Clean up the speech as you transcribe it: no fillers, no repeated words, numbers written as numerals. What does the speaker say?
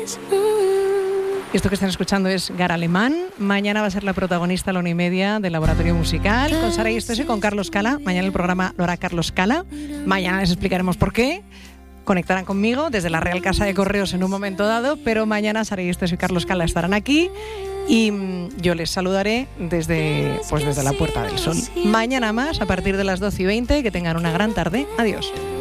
Esto que están escuchando es Gara Alemán. Mañana va a ser la protagonista a la 1:30 del Laboratorio Musical con Sara Yusteso y con Carlos Cala. Mañana el programa lo hará Carlos Cala. Mañana les explicaremos por qué. Conectarán conmigo desde la Real Casa de Correos en un momento dado, pero mañana Sara Yusteso y Carlos Cala estarán aquí y yo les saludaré desde la Puerta del Sol. Mañana más, a partir de las 12:20. Que tengan una gran tarde. Adiós.